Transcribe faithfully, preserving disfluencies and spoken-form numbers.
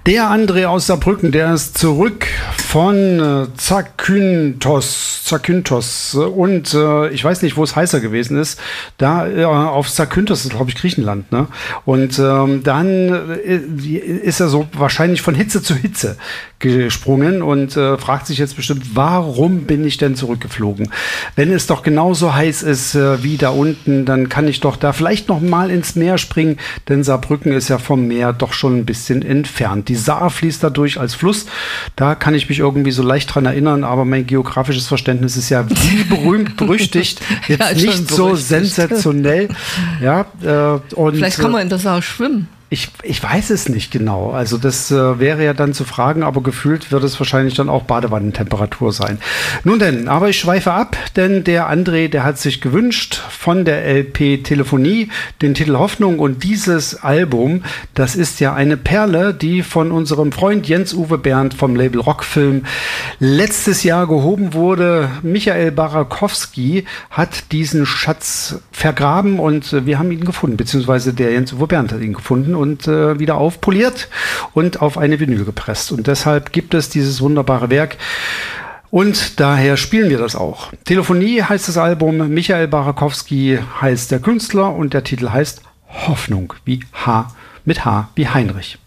Der André aus Saarbrücken, der ist zurück von äh, Zakynthos, Zakynthos und äh, ich weiß nicht, wo es heißer gewesen ist. Da äh, auf Zakynthos ist, glaube ich, Griechenland, ne? Und ähm, dann äh, ist er so wahrscheinlich von Hitze zu Hitze gesprungen und äh, fragt sich jetzt bestimmt, warum bin ich denn zurückgeflogen? Wenn es doch genauso heiß ist äh, wie da unten, dann kann ich doch da vielleicht noch mal ins Meer springen, denn Saarbrücken ist ja vom Meer doch schon ein bisschen entfernt. Die Saar fließt da durch als Fluss. Da kann ich mich irgendwie so leicht dran erinnern, aber mein geografisches Verständnis ist ja wie berühmt berüchtigt, jetzt ja, nicht so berüchtigt. Sensationell. Ja, äh, und, vielleicht kann man in der Saar schwimmen. Ich, ich weiß es nicht genau. Also das äh, wäre ja dann zu fragen, aber gefühlt wird es wahrscheinlich dann auch Badewannentemperatur sein. Nun denn, aber ich schweife ab, denn der André, der hat sich gewünscht von der L P Telephonie den Titel Hoffnung, und dieses Album, das ist ja eine Perle, die von unserem Freund Jens-Uwe Bernd vom Label Rockfilm letztes Jahr gehoben wurde. Michael Barakowski hat diesen Schatz vergraben und äh, wir haben ihn gefunden, beziehungsweise der Jens-Uwe Bernd hat ihn gefunden und äh, wieder aufpoliert und auf eine Vinyl gepresst. Und deshalb gibt es dieses wunderbare Werk. Und daher spielen wir das auch. Telephonie heißt das Album, Michael Barakowski heißt der Künstler und der Titel heißt Hoffnung, wie H mit H wie Heinrich.